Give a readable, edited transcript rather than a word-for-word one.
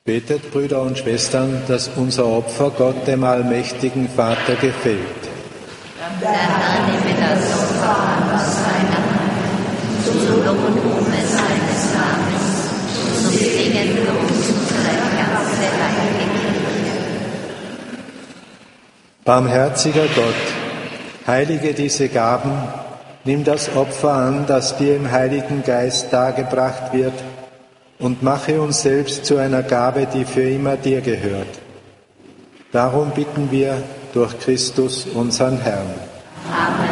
Betet, Brüder und Schwestern, dass unser Opfer Gott, dem allmächtigen Vater, gefällt. Der Herr nehme das Opfer an aus seiner Hand, zum Lob und Ruhme seines Namens, zum Segen für uns und seine ganze heilige Kirche. Barmherziger Gott, heilige diese Gaben, nimm das Opfer an, das dir im Heiligen Geist dargebracht wird, und mache uns selbst zu einer Gabe, die für immer dir gehört. Darum bitten wir durch Christus, unseren Herrn. Amen.